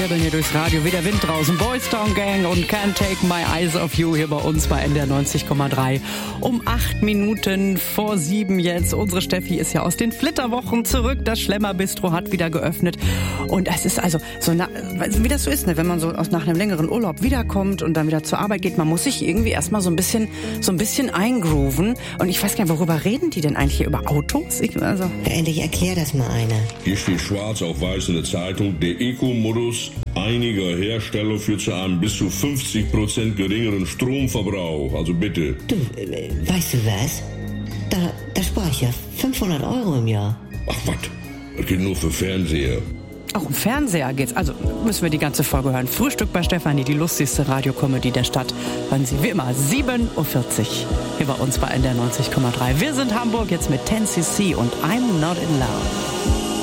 wirbeln hier durchs Radio wie der Wind draußen. Boys Town Gang und Can't Take My Eyes Off You hier bei uns bei NDR 90,3. Um 8 Minuten vor 7 jetzt. Unsere Steffi ist ja aus den Flitterwochen zurück. Das Schlemmer-Bistro hat wieder geöffnet. Und es ist also so, wie das so ist, ne? Wenn man so nach einem längeren Urlaub wiederkommt und dann wieder zur Arbeit geht, man muss sich irgendwie erstmal so ein bisschen eingrooven. Und ich weiß gar nicht, worüber reden die denn eigentlich hier? Über Autos? Endlich erklär das mal einer. Hier steht schwarz auf weiß in der Zeitung, der Eco-Modus einiger Hersteller führt zu einem bis zu 50% geringeren Stromverbrauch. Also bitte. Du, weißt du was? Da spare ich ja 500 € im Jahr. Ach was, das geht nur für Fernseher. Auch im Fernseher geht's. Also müssen wir die ganze Folge hören. Frühstück bei Stefanie, die lustigste Radiokomödie der Stadt. Hören Sie wie immer 7.40 Uhr hier bei uns bei NDR 90,3. Wir sind Hamburg jetzt mit 10cc und I'm Not in Love.